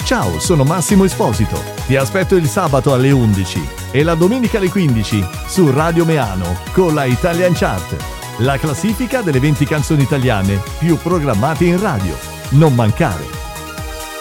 Ciao, sono Massimo Esposito. Ti aspetto il sabato alle 11 e la domenica alle 15 su Radio Meano con la Italian Chart, la classifica delle 20 canzoni italiane più programmate in radio. Non mancare!